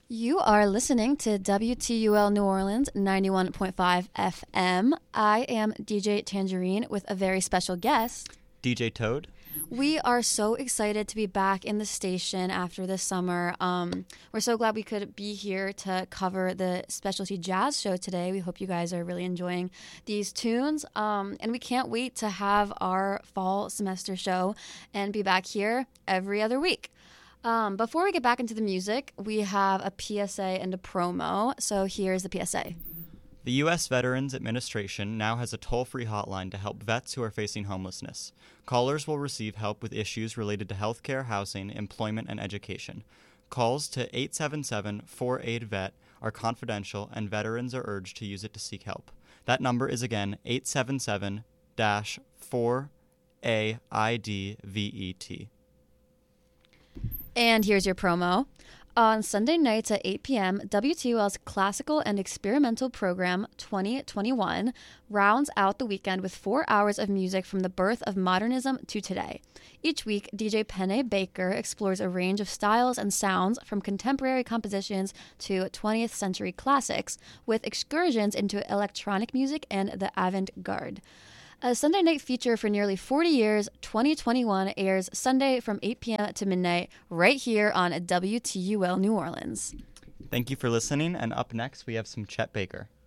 You are listening to WTUL New Orleans 91.5 FM. I am DJ Tangerine with a very special guest, DJ Toad. We are so excited to be back in the station after this summer. We're so glad we could be here to cover the specialty jazz show today. We hope you guys are really enjoying these tunes. And we can't wait to have our fall semester show and be back here every other week. Before we get back into the music, we have a PSA and a promo. So here's the PSA. The U.S. Veterans Administration now has a toll-free hotline to help vets who are facing homelessness. Callers will receive help with issues related to healthcare, housing, employment, and education. Calls to 877-48-VET are confidential, and veterans are urged to use it to seek help. That number is again 877-4AIDVET. And here's your promo. On Sunday nights at 8 p.m., WTUL's Classical and Experimental Program 2021 rounds out the weekend with 4 hours of music from the birth of modernism to today. Each week, DJ Penne Baker explores a range of styles and sounds from contemporary compositions to 20th century classics, with excursions into electronic music and the avant-garde. A Sunday night feature for nearly 40 years, 2021 airs Sunday from 8 p.m. to midnight right here on WTUL New Orleans. Thank you for listening, and up next we have some Chet Baker.